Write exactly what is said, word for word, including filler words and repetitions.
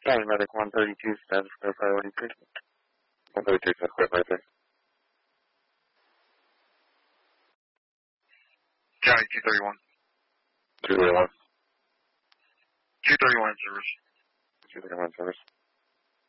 County Medic one thirty-two, status clear priority three. one thirty-two, status clear priority three. County two thirty-one. two thirty-one. two thirty-one service. two thirty-one service.